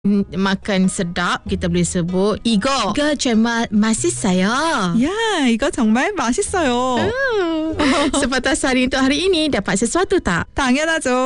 makan sedap, kita boleh sebut 이거 정말 맛있어요. 야, 이거 정말 맛있어요. Sepatah sehari untuk hari ini, dapat sesuatu tak? 당연하죠.